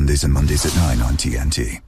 Sundays and Mondays at 9 on TNT.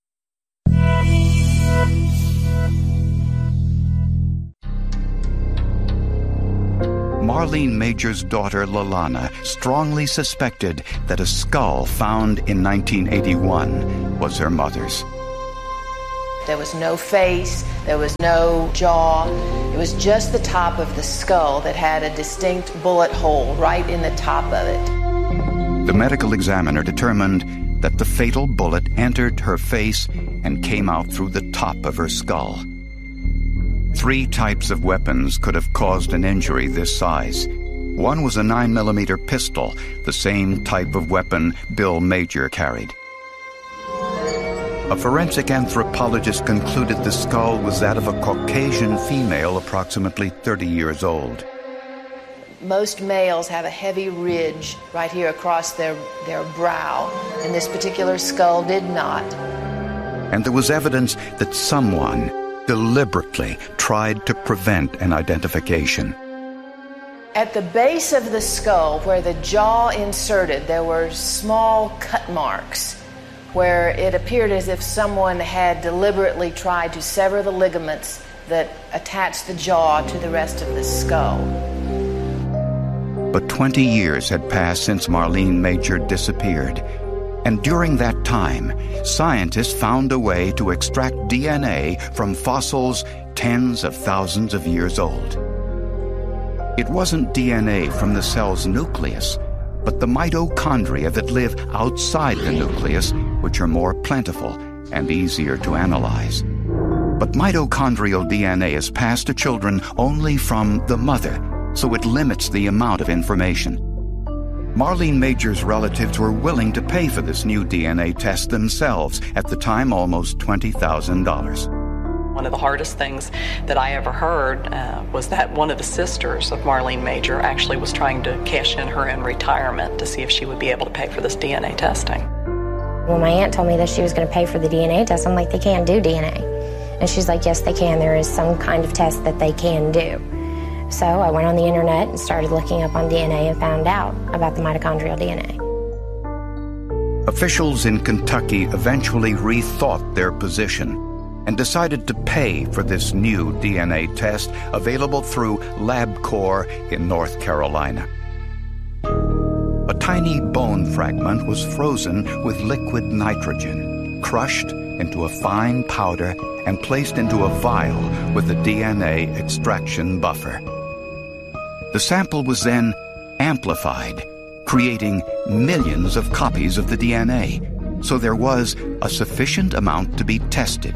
Marlene Major's daughter, Lalana, strongly suspected that a skull found in 1981 was her mother's. There was no face, there was no jaw. It was just the top of the skull that had a distinct bullet hole right in the top of it. The medical examiner determined that the fatal bullet entered her face and came out through the top of her skull. 3 types of weapons could have caused an injury this size. One was a 9mm pistol, the same type of weapon Bill Major carried. A forensic anthropologist concluded the skull was that of a Caucasian female approximately 30 years old. Most males have a heavy ridge right here across their brow, and this particular skull did not. And there was evidence that someone deliberately tried to prevent an identification. At the base of the skull, where the jaw inserted, there were small cut marks where it appeared as if someone had deliberately tried to sever the ligaments that attached the jaw to the rest of the skull. But 20 years had passed since Marlene Major disappeared. And during that time, scientists found a way to extract DNA from fossils tens of thousands of years old. It wasn't DNA from the cell's nucleus, but the mitochondria that live outside the nucleus, which are more plentiful and easier to analyze. But mitochondrial DNA is passed to children only from the mother, so it limits the amount of information. Marlene Major's relatives were willing to pay for this new DNA test themselves, at the time almost $20,000. One of the hardest things that I ever heard was that one of the sisters of Marlene Major actually was trying to cash in her in retirement to see if she would be able to pay for this DNA testing. When my aunt told me that she was going to pay for the DNA test, I'm like, they can't do DNA. And she's like, yes, they can. There is some kind of test that they can do. So I went on the internet and started looking up on DNA and found out about the mitochondrial DNA. Officials in Kentucky eventually rethought their position and decided to pay for this new DNA test available through LabCorp in North Carolina. A tiny bone fragment was frozen with liquid nitrogen, crushed into a fine powder and placed into a vial with a DNA extraction buffer. The sample was then amplified, creating millions of copies of the DNA, so there was a sufficient amount to be tested.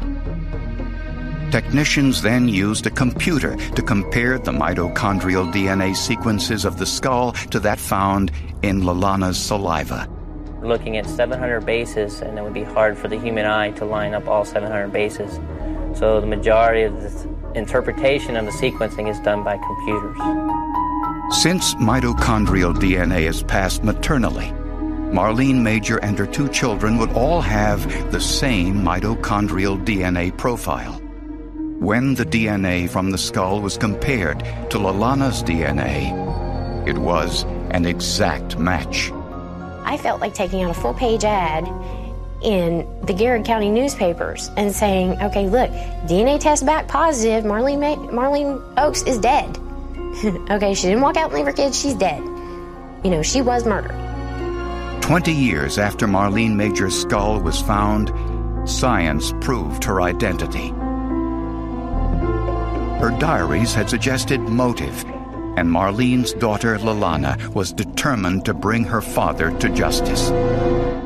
Technicians then used a computer to compare the mitochondrial DNA sequences of the skull to that found in Lalana's saliva. We're looking at 700 bases, and it would be hard for the human eye to line up all 700 bases. So the majority of the interpretation of the sequencing is done by computers. Since mitochondrial DNA is passed maternally, Marlene Major and her 2 children would all have the same mitochondrial DNA profile. When the DNA from the skull was compared to Lalana's DNA, it was an exact match. I felt like taking out a full-page ad in the Garrett County newspapers and saying, okay, look, DNA test back positive, Marlene Oaks is dead. Okay, she didn't walk out and leave her kids, she's dead. You know, she was murdered. 20 years after Marlene Major's skull was found, science proved her identity. Her diaries had suggested motive, and Marlene's daughter Lalana was determined to bring her father to justice.